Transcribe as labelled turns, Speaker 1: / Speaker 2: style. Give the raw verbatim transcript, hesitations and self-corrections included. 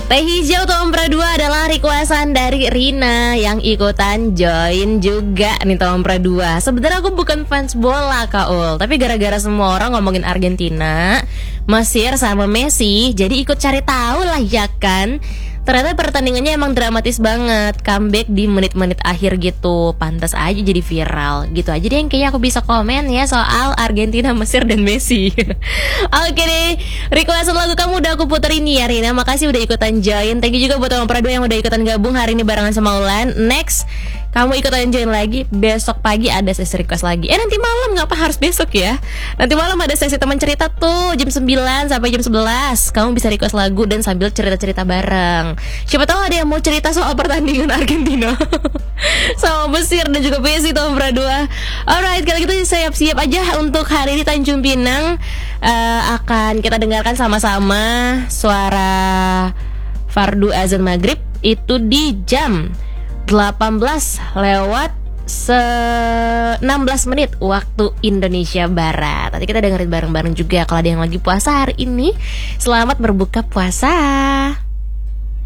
Speaker 1: Teh hijau Tompra dua adalah requestan dari Rina yang ikutan join juga nih Tompra dua. Sebenarnya aku bukan fans bola Kak Ul, tapi gara-gara semua orang ngomongin Argentina, Mesir sama Messi, jadi ikut cari tahu lah ya kan. Ternyata pertandingannya emang dramatis banget, comeback di menit-menit akhir gitu. Pantas aja jadi viral. Gitu aja deh yang kayaknya aku bisa komen ya soal Argentina, Mesir, dan Messi. Oke deh, requestan lagu kamu udah aku puterin nih ya Rina. Makasih udah ikutan join. Thank you juga buat Tompra dua yang udah ikutan gabung hari ini barengan sama Ulan. Next, kamu ikutan join lagi. Besok pagi ada sesi request lagi. Eh nanti malam, ngapa harus besok ya? Nanti malam ada sesi teman cerita tuh jam sembilan sampai jam sebelas. Kamu bisa request lagu dan sambil cerita-cerita bareng. Siapa tahu ada yang mau cerita soal pertandingan Argentina sama Mesir dan juga Messi Tompra dua. Alright, kalau gitu siap-siap aja untuk hari ini Tanjung Pinang uh, akan kita dengarkan sama-sama suara fardu azan maghrib itu di jam delapan belas lewat enam belas menit waktu Indonesia Barat. Nanti kita dengerin bareng-bareng juga kalau ada yang lagi puasa hari ini. Selamat berbuka puasa.